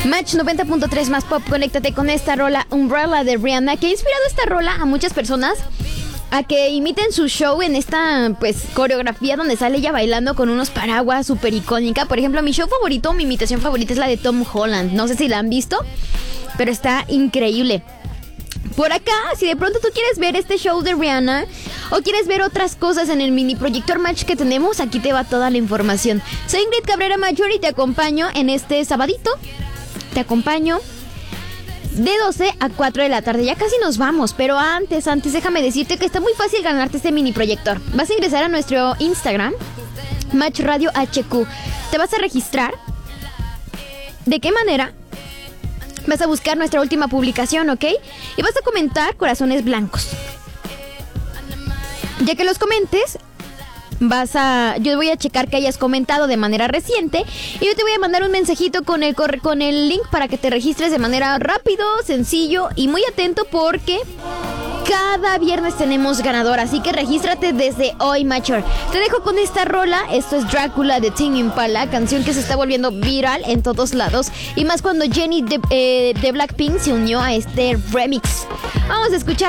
Match 90.3 más pop, conéctate con esta rola Umbrella de Rihanna, que ha inspirado esta rola a muchas personas a que imiten su show en esta, pues, coreografía donde sale ella bailando con unos paraguas súper icónica. Por ejemplo, mi show favorito, mi imitación favorita es la de Tom Holland. No sé si la han visto, pero está increíble. Por acá, si de pronto tú quieres ver este show de Rihanna o quieres ver otras cosas en el mini proyector Match que tenemos, aquí te va toda la información. Soy Ingrid Cabrera Mayor y te acompaño en este sabadito. Te acompaño de 12 a 4 de la tarde. Ya casi nos vamos, pero antes déjame decirte que está muy fácil ganarte este mini proyector. Vas a ingresar a nuestro Instagram, Match Radio HQ. Te vas a registrar. ¿De qué manera? Vas a buscar nuestra última publicación, ¿ok? Y vas a comentar corazones blancos. Ya que los comentes, yo voy a checar que hayas comentado de manera reciente y yo te voy a mandar un mensajito con el link para que te registres de manera rápido, sencillo y muy atento, porque cada viernes tenemos ganador, así que regístrate desde hoy, Mature. Te dejo con esta rola. Esto es Drácula de Tame Impala, canción que se está volviendo viral en todos lados, y más cuando Jennie de Blackpink se unió a este remix. Vamos a escuchar